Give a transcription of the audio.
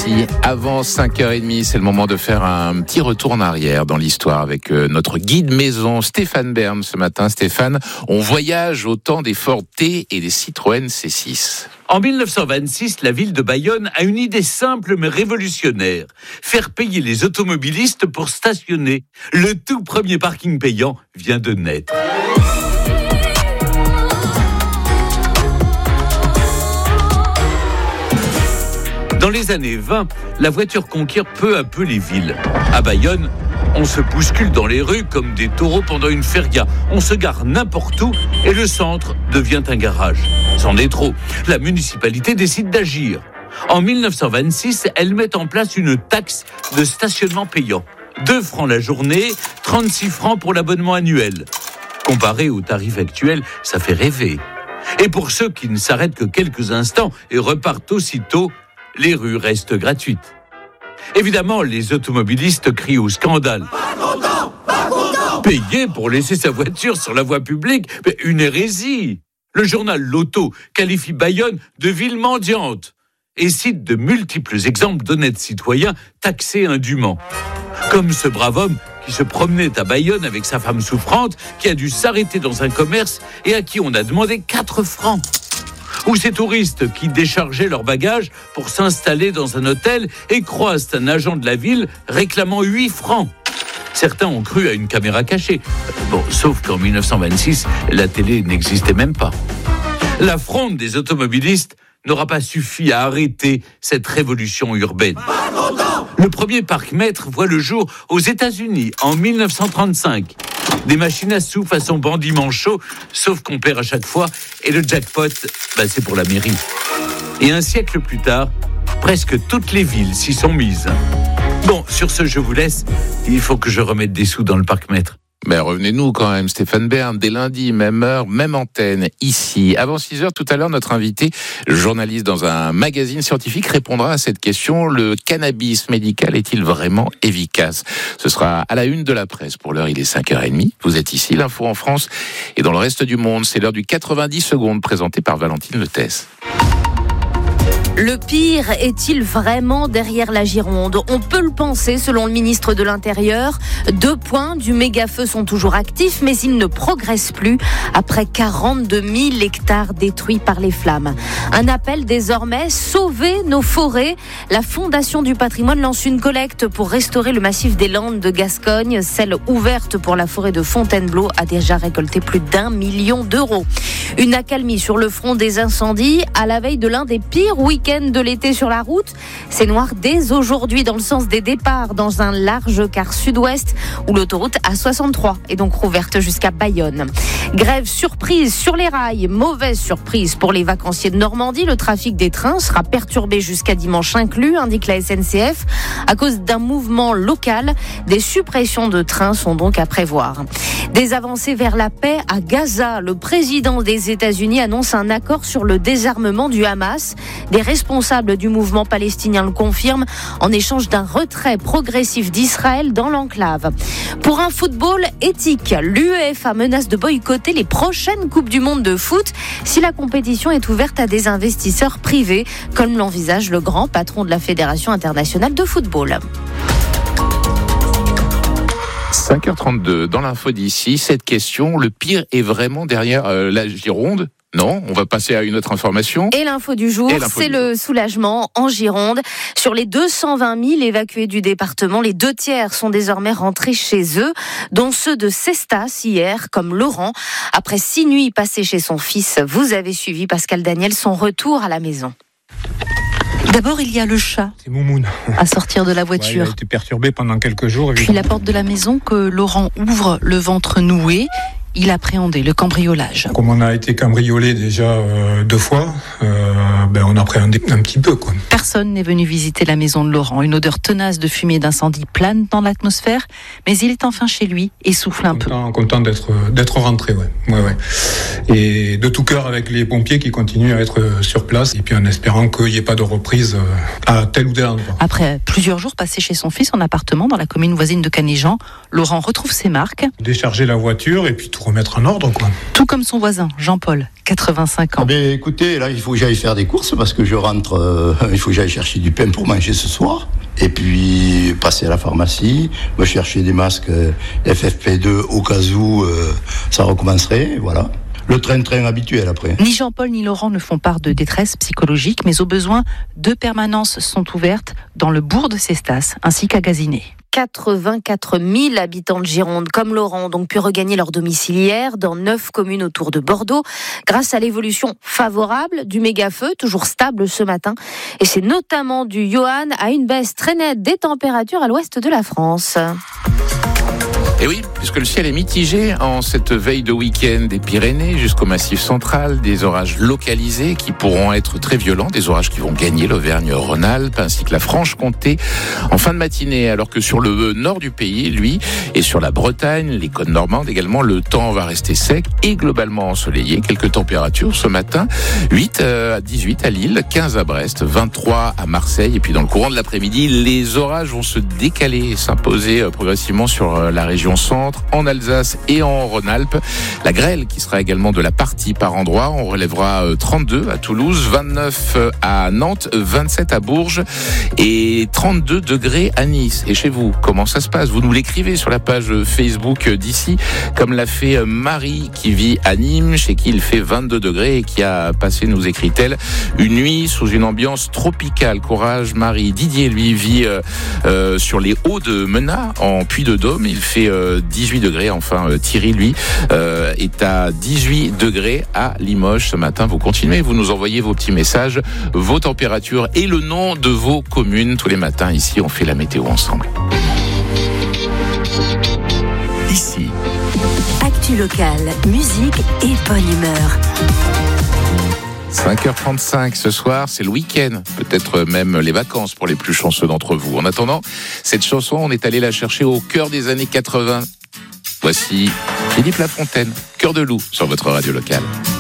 ici avant 5h30. C'est le moment de faire un petit retour en arrière dans l'histoire avec notre guide maison Stéphane Bern. Ce matin, Stéphane, on voyage au temps des Ford T et des Citroën C6. En 1926, la ville de Bayonne a une idée simple mais révolutionnaire. Faire payer les automobilistes pour stationner. Le tout premier parking payant vient de naître. Dans les années 20, la voiture conquiert peu à peu les villes. À Bayonne, on se bouscule dans les rues comme des taureaux pendant une feria. On se gare n'importe où et le centre devient un garage. C'en est trop. La municipalité décide d'agir. En 1926, elle met en place une taxe de stationnement payant. 2 francs la journée, 36 francs pour l'abonnement annuel. Comparé au tarif actuel, ça fait rêver. Et pour ceux qui ne s'arrêtent que quelques instants et repartent aussitôt, les rues restent gratuites. Évidemment, les automobilistes crient au scandale. Pas content. Payer pour laisser sa voiture sur la voie publique, mais une hérésie. Le journal L'Auto qualifie Bayonne de ville mendiante et cite de multiples exemples d'honnêtes citoyens taxés indûment. Comme ce brave homme qui se promenait à Bayonne avec sa femme souffrante, qui a dû s'arrêter dans un commerce et à qui on a demandé 4 francs. Ou ces touristes qui déchargeaient leurs bagages pour s'installer dans un hôtel et croisent un agent de la ville réclamant 8 francs. Certains ont cru à une caméra cachée. Sauf qu'en 1926, la télé n'existait même pas. La fronde des automobilistes n'aura pas suffi à arrêter cette révolution urbaine. Le premier parc-mètre voit le jour aux États-Unis en 1935. Des machines à sous façon bandit manchot, sauf qu'on perd à chaque fois, et le jackpot, c'est pour la mairie. Et un siècle plus tard, presque toutes les villes s'y sont mises. Bon, sur ce, je vous laisse. Il faut que je remette des sous dans le parc-mètre. Mais revenez-nous quand même, Stéphane Bern, dès lundi, même heure, même antenne, ici. Avant 6h, tout à l'heure, notre invité, journaliste dans un magazine scientifique, répondra à cette question. Le cannabis médical est-il vraiment efficace ? Ce sera à la une de la presse. Pour l'heure, il est 5h30. Vous êtes ici, l'info en France et dans le reste du monde. C'est l'heure du 90 secondes présenté par Valentine Letès. Le pire est-il vraiment derrière la Gironde ? On peut le penser selon le ministre de l'Intérieur. 2 points du méga-feu sont toujours actifs, mais ils ne progressent plus après 42 000 hectares détruits par les flammes. Un appel désormais, sauver nos forêts. La Fondation du patrimoine lance une collecte pour restaurer le massif des Landes de Gascogne. Celle ouverte pour la forêt de Fontainebleau a déjà récolté plus d'1 million d'euros. Une accalmie sur le front des incendies à la veille de l'un des pires week-ends de l'été sur la route. C'est noir dès aujourd'hui dans le sens des départs dans un large quart sud-ouest où l'autoroute A63 est donc rouverte jusqu'à Bayonne. Grève surprise sur les rails, mauvaise surprise pour les vacanciers de Normandie. Le trafic des trains sera perturbé jusqu'à dimanche inclus, indique la SNCF, à cause d'un mouvement local. Des suppressions de trains sont donc à prévoir. Des avancées vers la paix à Gaza. Le président des États-Unis annonce un accord sur le désarmement du Hamas. Des responsables du mouvement palestinien le confirment en échange d'un retrait progressif d'Israël dans l'enclave. Pour un football éthique, l'UEFA menace de boycotter les prochaines Coupes du Monde de foot si la compétition est ouverte à des investisseurs privés, comme l'envisage le grand patron de la Fédération internationale de football. 5h32, dans l'info d'ici, cette question, le pire est vraiment derrière la Gironde ? Non, on va passer à une autre information. Et l'info du jour, c'est le soulagement en Gironde. Sur les 220 000 évacués du département, les 2/3 sont désormais rentrés chez eux, dont ceux de Cestas hier, comme Laurent. Après 6 nuits passées chez son fils, vous avez suivi Pascal Daniel, son retour à la maison. D'abord, il y a le chat. C'est Moumoun. À sortir de la voiture. Il a été perturbé pendant quelques jours. Puis la porte de la maison que Laurent ouvre, le ventre noué. Il appréhendait le cambriolage. Comme on a été cambriolé déjà 2 fois, on appréhendait un petit peu, quoi. Personne n'est venu visiter la maison de Laurent. Une odeur tenace de fumée d'incendie plane dans l'atmosphère, mais il est enfin chez lui et souffle un peu. Content d'être rentré, ouais. Et de tout cœur avec les pompiers qui continuent à être sur place, et puis en espérant qu'il n'y ait pas de reprise à tel ou tel endroit. Après plusieurs jours passés chez son fils en appartement dans la commune voisine de Canéjan, Laurent retrouve ses marques. Décharger la voiture et puis remettre en ordre, quoi. Tout comme son voisin, Jean-Paul, 85 ans. Écoutez, là, il faut que j'aille faire des courses parce que je rentre, il faut que j'aille chercher du pain pour manger ce soir. Et puis, passer à la pharmacie, me chercher des masques FFP2 au cas où ça recommencerait, voilà. Le train habituel après. Ni Jean-Paul ni Laurent ne font part de détresse psychologique, mais au besoin, 2 permanences sont ouvertes dans le bourg de Cestas, ainsi qu'à Gazinet. 84 000 habitants de Gironde, comme Laurent, ont donc pu regagner leur domicile hier dans 9 communes autour de Bordeaux, grâce à l'évolution favorable du méga-feu, toujours stable ce matin. Et c'est notamment dû, Johan, à une baisse très nette des températures à l'ouest de la France. Et oui, puisque le ciel est mitigé en cette veille de week-end des Pyrénées jusqu'au Massif central, des orages localisés qui pourront être très violents, des orages qui vont gagner l'Auvergne-Rhône-Alpes ainsi que la Franche-Comté en fin de matinée, alors que sur le nord du pays, lui, et sur la Bretagne, les côtes normandes également, le temps va rester sec et globalement ensoleillé. Quelques températures ce matin, 8 à 18 à Lille, 15 à Brest, 23 à Marseille, et puis dans le courant de l'après-midi, les orages vont se décaler et s'imposer progressivement sur la région centre, en Alsace et en Rhône-Alpes. La grêle qui sera également de la partie par endroit. On relèvera 32 à Toulouse, 29 à Nantes, 27 à Bourges et 32 degrés à Nice. Et chez vous, comment ça se passe? Vous nous l'écrivez sur la page Facebook d'ici, comme l'a fait Marie qui vit à Nîmes, chez qui il fait 22 degrés et qui a passé, nous écrit-elle, une nuit sous une ambiance tropicale. Courage Marie. Didier, lui, vit sur les hauts de Menat, en Puy-de-Dôme. Il fait 18 degrés. Enfin, Thierry, lui, est à 18 degrés à Limoges ce matin. Vous continuez, vous nous envoyez vos petits messages, vos températures et le nom de vos communes. Tous les matins, ici, on fait la météo ensemble. Ici. Actu locale, musique et bonne humeur. 5h35 ce soir, c'est le week-end, peut-être même les vacances pour les plus chanceux d'entre vous. En attendant, cette chanson, on est allé la chercher au cœur des années 80. Voici Philippe Lafontaine, Cœur de loup sur votre radio locale.